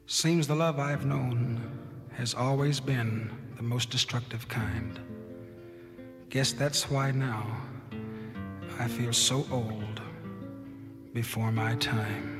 Seems the love I've known has always been the most destructive kind. Guess that's why now I feel so old before my time.